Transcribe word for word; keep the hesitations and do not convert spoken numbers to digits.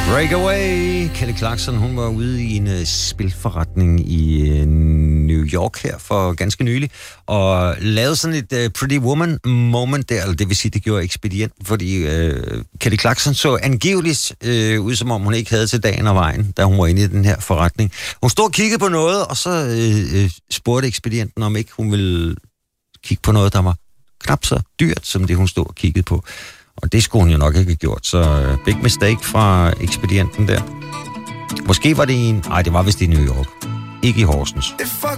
Breakaway. Kelly Clarkson, hun var ude i en uh, spilforretning i uh, New York her for ganske nylig, og lavede sådan et uh, Pretty Woman moment der, eller det vil sige, det gjorde ekspedienten, fordi uh, Kelly Clarkson så angiveligt uh, ud, som om hun ikke havde til dagen og vejen, da hun var inde i den her forretning. Hun stod og kiggede på noget, og så uh, spurgte ekspedienten, om ikke hun ville kigge på noget, der var knap så dyrt, som det hun stod og kiggede på. Og det skulle hun jo nok ikke have gjort, så uh, big mistake fra ekspedienten der. Måske var det en... Nej, det var vist i New York. Ikke i Horsens.